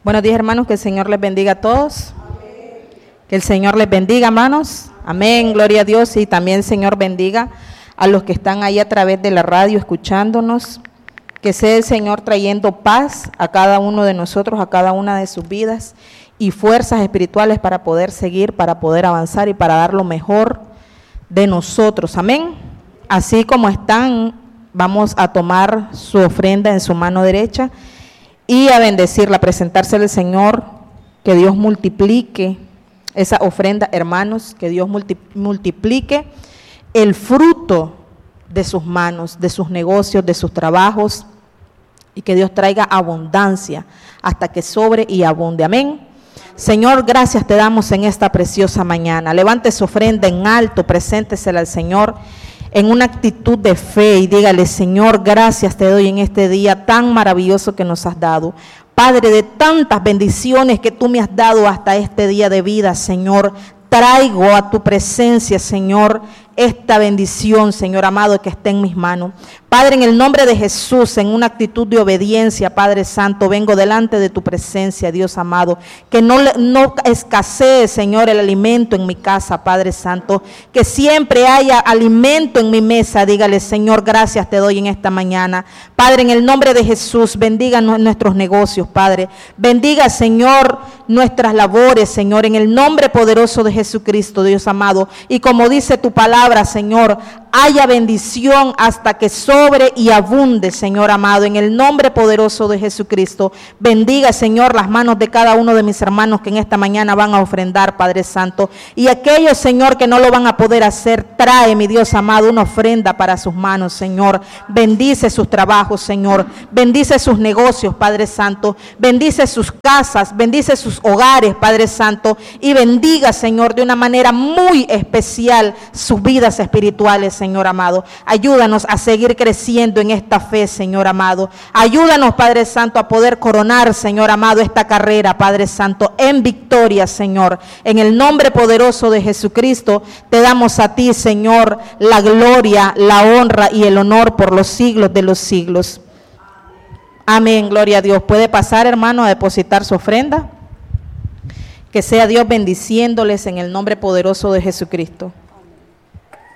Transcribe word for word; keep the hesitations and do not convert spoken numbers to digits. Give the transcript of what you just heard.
Buenos días, hermanos, que el Señor les bendiga a todos. Amén. Que el Señor les bendiga, hermanos. Amén, gloria a Dios. Y también el Señor bendiga a los que están ahí a través de la radio escuchándonos. Que sea el Señor trayendo paz a cada uno de nosotros, a cada una de sus vidas, y fuerzas espirituales para poder seguir, para poder avanzar y para dar lo mejor de nosotros. Amén. Así como están, vamos a tomar su ofrenda en su mano derecha y a bendecirla, a presentársela al Señor, que Dios multiplique esa ofrenda, hermanos, que Dios multi, multiplique el fruto de sus manos, de sus negocios, de sus trabajos, y que Dios traiga abundancia hasta que sobre y abunde. Amén. Señor, gracias te damos en esta preciosa mañana. Levante su ofrenda en alto, preséntesela al Señor en una actitud de fe y dígale: Señor, gracias te doy en este día tan maravilloso que nos has dado. Padre, de tantas bendiciones que tú me has dado hasta este día de vida, Señor, traigo a tu presencia, Señor, esta bendición, Señor amado, que esté en mis manos. Padre, en el nombre de Jesús, en una actitud de obediencia, Padre Santo, vengo delante de tu presencia, Dios amado, que no, no escasee, Señor, el alimento en mi casa, Padre Santo, que siempre haya alimento en mi mesa. Dígale: Señor, gracias te doy en esta mañana. Padre, en el nombre de Jesús, bendiga nuestros negocios, Padre. Bendiga, Señor, nuestras labores, Señor, en el nombre poderoso de Jesucristo, Dios amado. Y como dice tu palabra, Señor, haya bendición hasta que sobre y abunde, Señor amado, en el nombre poderoso de Jesucristo. Bendiga, Señor, las manos de cada uno de mis hermanos que en esta mañana van a ofrendar, Padre Santo, y aquellos, Señor, que no lo van a poder hacer, trae, mi Dios amado, una ofrenda para sus manos, Señor. Bendice sus trabajos, Señor, bendice sus negocios, Padre Santo, bendice sus casas, bendice sus hogares, Padre Santo, y bendiga, Señor, de una manera muy especial sus vidas espirituales, Señor amado. Ayúdanos a seguir creciendo en esta fe, Señor amado. Ayúdanos, Padre Santo, a poder coronar, Señor amado, esta carrera, Padre Santo, en victoria, Señor. En el nombre poderoso de Jesucristo, te damos a ti, Señor, la gloria, la honra y el honor por los siglos de los siglos. Amén, gloria a Dios. Puede pasar, hermano, a depositar su ofrenda. Que sea Dios bendiciéndoles en el nombre poderoso de Jesucristo.